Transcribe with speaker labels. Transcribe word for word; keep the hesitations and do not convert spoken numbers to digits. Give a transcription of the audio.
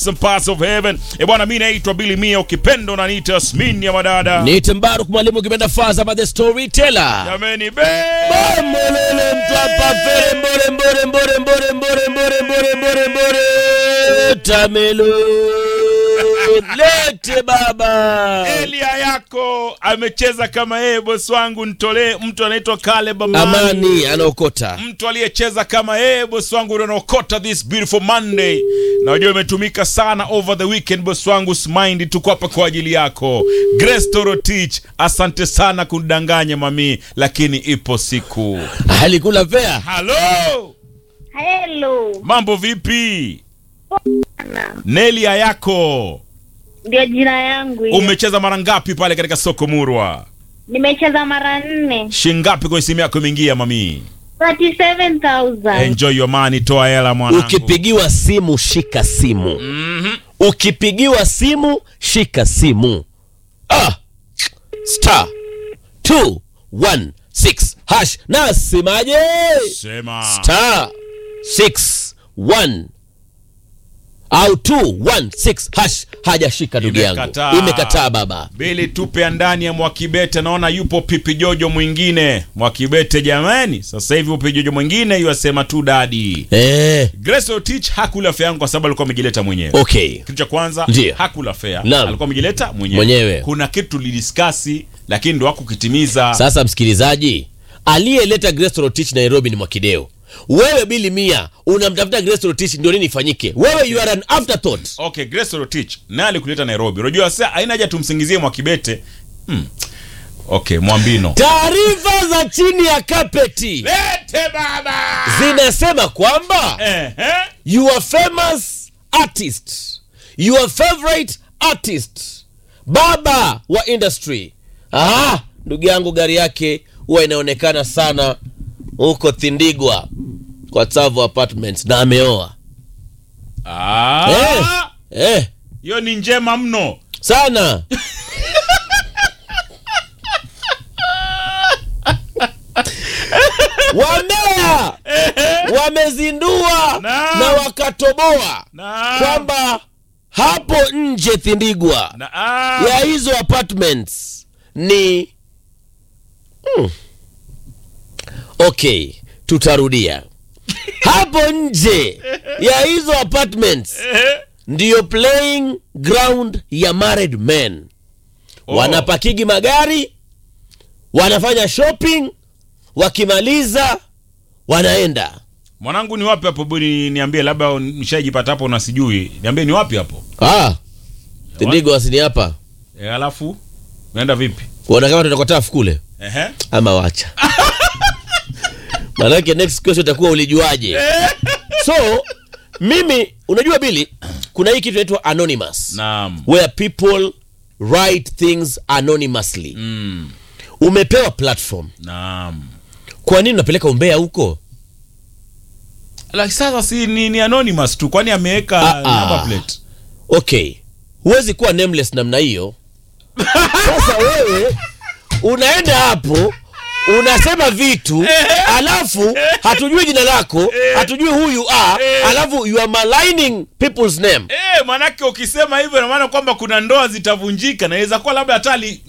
Speaker 1: Some parts of heaven. E bwana, mimi naitwa Billy Mia, ukipenda unaniita Smini ya madada.
Speaker 2: Niite Mbaruk mwalimu, ukipenda Faza by the storyteller.
Speaker 1: Jameni be.
Speaker 2: Bomolele mtapa fere mbore mbore mbore mbore mbore mbore mbore mbore mbore tamelo. Lete baba.
Speaker 1: Elia yako amecheza kama yeye, bosi wangu nitolee mtu anaitwa Caleb Amani.
Speaker 2: Amani anaokota.
Speaker 1: Mtu aliyecheza kama yeye, bosi wangu anaokota this beautiful Monday. Na unajua umetumika sana over the weekend, bosi wangu Smindi, tuko hapa kwa ajili yako. Grace Torotich, asante sana kundanganya mami, lakini ipo siku.
Speaker 2: Alikula fea.
Speaker 1: Hello.
Speaker 3: Hello.
Speaker 1: Mambo vipi? Nelia yako.
Speaker 3: Ndio jina yangu hiyo.
Speaker 1: Umecheza mara ngapi pale katika soko Murwa?
Speaker 3: Nimecheza mara nne.
Speaker 1: Shingapi kwa simu yako imeingia mami?
Speaker 3: thirty-seven thousand.
Speaker 1: Enjoy your money, toa hela mwanangu.
Speaker 2: Ukipigiwa simu shika simu.
Speaker 1: Mhm.
Speaker 2: Ukipigiwa simu shika simu. Ah. Star two one six hash. Nasemaje?
Speaker 1: Sema.
Speaker 2: Star six one au two one six hash. Hajashika ndugu yangu.
Speaker 1: Imekataa.
Speaker 2: Imekataa baba.
Speaker 1: Bili tupe ndani ya Mwakibete, naona yupo Pipi Jojo mwingine. Mwakibete jamani, sasa hivi Pipi Jojo mwingine yasema tu dadi.
Speaker 2: Eh.
Speaker 1: Grace Torotich hakula fea yangu kwa sababu alikuwa amejileta mwenyewe.
Speaker 2: Okay.
Speaker 1: Kitu cha kwanza,
Speaker 2: Ndiyo.
Speaker 1: hakula fea.
Speaker 2: Naam.
Speaker 1: Alikuwa amejileta mwenyewe.
Speaker 2: Mwenyewe.
Speaker 1: Kuna kitu tulidiscuss lakini ndo wako kitimiza.
Speaker 2: Sasa msikilizaji, aliyeleta Grace Torotich Nairobi ni Mwakideo. Wewe Billy Mia unamtafuta Grace Torotich, ndio nini ifanyike? Wewe you are an afterthought.
Speaker 1: Okay, Grace Torotich na alikuleta Nairobi. Unajua sasa haina haja tumsingizie Mwakibete. Hmm. Okay, Mwambino.
Speaker 2: Taarifa za chini ya kapeti
Speaker 1: Lete baba.
Speaker 2: zinasema kwamba
Speaker 1: Eh, eh.
Speaker 2: your famous artist, your favorite artist, baba wa industry, ah, ndugu yangu, gari yake huwa inaonekana sana huko Thindigwa kwa Tsavo Apartments na ameoa.
Speaker 1: Ah.
Speaker 2: Eh, eh,
Speaker 1: Hiyo ni njema mno.
Speaker 2: sana. Wamea wamezindua
Speaker 1: Naam.
Speaker 2: na wakatoboa
Speaker 1: Naam.
Speaker 2: kwamba hapo nje Thindigwa
Speaker 1: Na ah.
Speaker 2: ya hizo apartments ni hmm. Okay, tutarudia. Hapo nje ya hizo apartments ndiyo playing ground ya married men.
Speaker 1: Oh.
Speaker 2: Wanapakigi magari, wanafanya shopping, wakimaliza wanaenda.
Speaker 1: Mwanangu ni wapi hapo budi, niambie, labda nishajipata hapo na sijui. Niambie ni wapi hapo?
Speaker 2: Ah, Thindigwa asini hapa.
Speaker 1: E, alafu unaenda vipi?
Speaker 2: Kuona kama tutakotafu kule.
Speaker 1: Ehe.
Speaker 2: Ama wacha. Manake next question itakuwa ulijuaje? So, mimi unajua Billy, kuna hii kitu inaitwa anonymous.
Speaker 1: Naam.
Speaker 2: Where people write things anonymously.
Speaker 1: Mm.
Speaker 2: Umepewa platform.
Speaker 1: Naam.
Speaker 2: Kwa nini unapeleka umbea huko?
Speaker 1: Like sasa si ni, ni anonymous tu, kwani ameweka
Speaker 2: Ah, ah.
Speaker 1: number plate.
Speaker 2: Okay. Huwezi kuwa nameless namna hiyo. Sasa wewe unaenda hapo unasema vitu alafu hatujui jina lako, hatujui huyu ah, alafu you are maligning people's name.
Speaker 1: Eh, manake ukisema hivyo na maana kwamba kuna ndoa zitavunjika, na inaweza kuwa labda hata